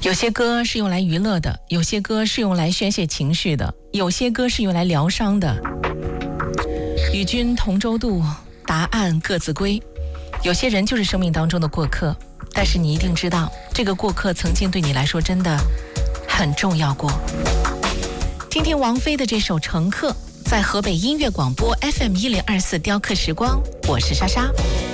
有些歌是用来娱乐的，有些歌是用来宣泄情绪的，有些歌是用来疗伤的。与君同舟渡，答案各自归。有些人就是生命当中的过客，但是你一定知道，这个过客曾经对你来说真的很重要过。听听王菲的这首《乘客》，在河北音乐广播 FM1024 雕刻时光，我是莎莎。